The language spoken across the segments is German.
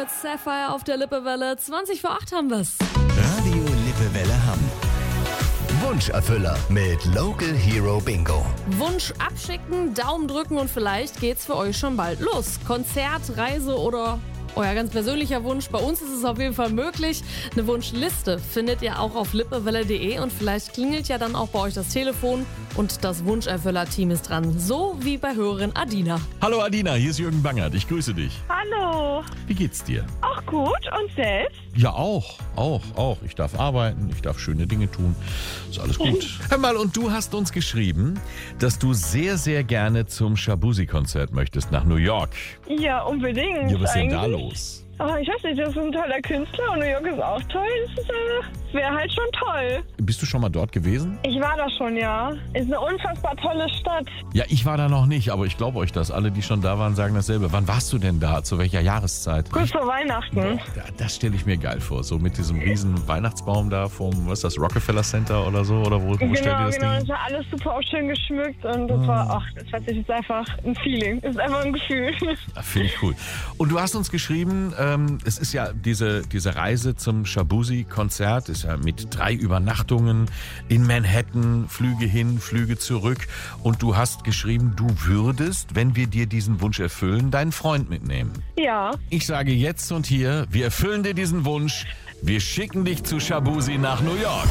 mit Sapphire auf der Lippewelle. 20 vor 8 haben wir's. Radio Lippewelle Hamm. Wunscherfüller mit Local Hero Bingo. Wunsch abschicken, Daumen drücken und vielleicht geht's für euch schon bald los. Konzert, Reise oder euer ganz persönlicher Wunsch. Bei uns ist es auf jeden Fall möglich. Eine Wunschliste findet ihr auch auf lippewelle.de und vielleicht klingelt ja dann auch bei euch das Telefon und das Wunscherfüller-Team ist dran. So wie bei Hörerin Adina. Hallo Adina, hier ist Jürgen Bangert. Ich grüße dich. Hallo. Wie geht's dir? Auch gut. Und selbst? Ja, auch. Ich darf arbeiten, ich darf schöne Dinge tun. Ist alles gut. Hör mal, und du hast uns geschrieben, dass du sehr, sehr gerne zum Shaboozey-Konzert möchtest nach New York. Ja, unbedingt. Ja, was ist denn da eigentlich. los? Aber ich weiß nicht, das ist ein toller Künstler und New York ist auch toll. Das wäre halt schon toll. Bist du schon mal dort gewesen? Ich war da schon, ja. Ist eine unfassbar tolle Stadt. Ja, ich war da noch nicht, aber ich glaube euch das. Alle, die schon da waren, sagen dasselbe. Wann warst du denn da? Zu welcher Jahreszeit? Kurz vor Weihnachten. Das stelle ich mir geil vor. So mit diesem riesen Weihnachtsbaum da vom, was ist das, Rockefeller Center oder so? Oder wo stellt ihr das Genau. Ding? Das war alles super auch schön geschmückt und das war, das ist einfach ein Feeling. Das ist einfach ein Gefühl. Finde ich cool. Und du hast uns geschrieben, es ist ja diese Reise zum Shaboozey-Konzert, ist ja mit 3 Übernachtungen in Manhattan, Flüge hin, Flüge zurück. Und du hast geschrieben, du würdest, wenn wir dir diesen Wunsch erfüllen, deinen Freund mitnehmen. Ja. Ich sage jetzt und hier, wir erfüllen dir diesen Wunsch. Wir schicken dich zu Shaboozey nach New York.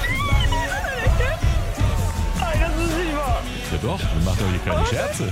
Das ist nicht wahr. Ja doch, wir machen doch hier keine Scherze.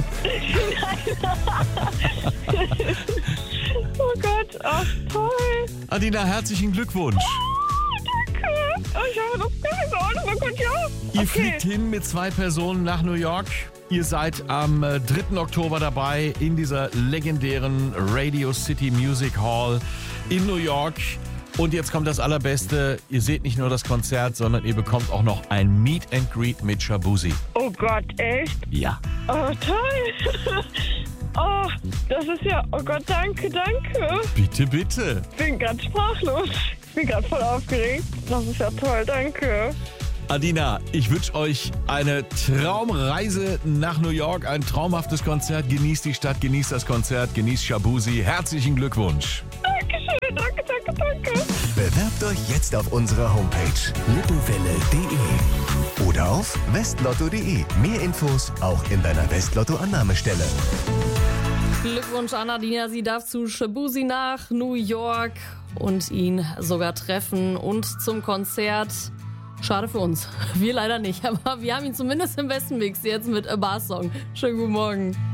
Oh Gott, ach toll. Adina, herzlichen Glückwunsch. Danke. Oh, ich habe das gar nicht so. Oh Gott, ja. Ihr fliegt hin mit 2 Personen nach New York. Ihr seid am 3. Oktober dabei in dieser legendären Radio City Music Hall in New York. Und jetzt kommt das Allerbeste. Ihr seht nicht nur das Konzert, sondern ihr bekommt auch noch ein Meet and Greet mit Shaboozey. Oh Gott, echt? Ja. Oh, toll. Oh, das ist ja... Oh Gott, danke. Bitte, bitte. Ich bin ganz sprachlos. Ich bin gerade voll aufgeregt. Das ist ja toll, danke. Adina, ich wünsche euch eine Traumreise nach New York, ein traumhaftes Konzert. Genießt die Stadt, genießt das Konzert, genießt Shaboozey. Herzlichen Glückwunsch. Dankeschön, danke. Bewerbt euch jetzt auf unserer Homepage lippewelle.de oder auf westlotto.de. Mehr Infos auch in deiner Westlotto-Annahmestelle. Glückwunsch an Adina, sie darf zu Shaboozey nach New York und ihn sogar treffen und zum Konzert. Schade für uns. Wir leider nicht, aber wir haben ihn zumindest im besten Mix jetzt mit A Bar Song. Schönen guten Morgen.